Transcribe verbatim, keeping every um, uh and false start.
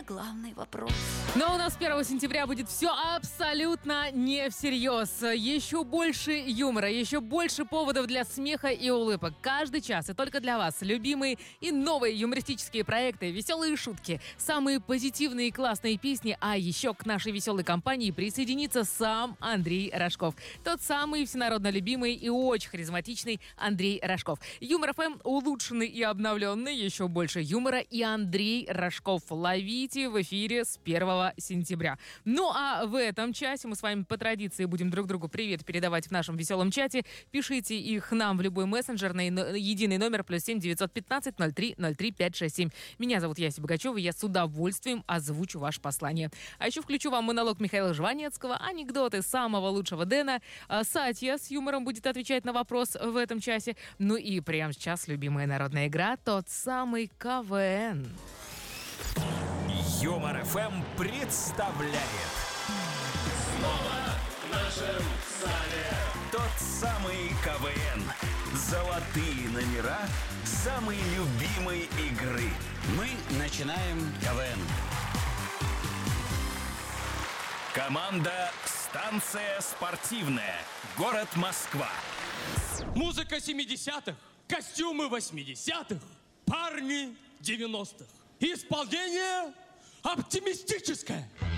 на главный вопрос. Но у нас первого сентября будет все абсолютно не всерьез. Еще больше юмора, еще больше поводов для смеха и улыбок. Каждый час и только для вас любимые и новые юмористические проекты, веселые шутки, самые позитивные и классные песни. А еще к нашей веселой компании присоединится сам Андрей Рожков. Тот самый всенародно любимый и очень харизматичный Андрей Рожков. Юмор ФМ улучшенный и обновленный. Еще больше юмора и Андрей Рожков. Ловите в эфире с первого сентября. Ну а в этом часе мы с вами по традиции будем друг другу привет передавать в нашем веселом чате. Пишите их нам в любой мессенджер на единый номер плюс семь девятьсот пятнадцать ноль три ноль три пять шесть семь. Меня зовут Яся Богачева, я с удовольствием озвучу ваше послание. А еще включу вам монолог Михаила Жванецкого, анекдоты самого лучшего Дэна. Сатья с юмором будет отвечать на вопрос в этом часе. Ну и прямо сейчас любимая народная игра, тот самый КВН. Юмор ФМ представляет Снова в нашем зале тот самый КВН. Золотые номера самой любимой игры. Мы начинаем КВН. Команда «Станция спортивная». Город Москва. Музыка семидесятых, костюмы восьмидесятых, парни девяностых. Исполнение оптимистическое.